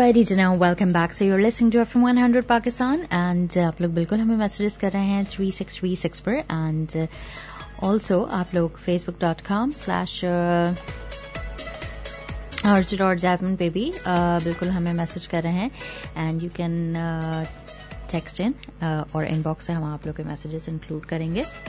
Alrighty, now welcome back. So you're listening to FM 100 Pakistan and आप लोग बिल्कुल हमें मैसेजेस कर रहे हैं 3636 पर and also आप लोग facebook.com/Arjun पे भी बिल्कुल हमें मैसेज कर रहे हैं and you can text in और inbox से हम आप लोग के मैसेजेस इंक्लूड करेंगे.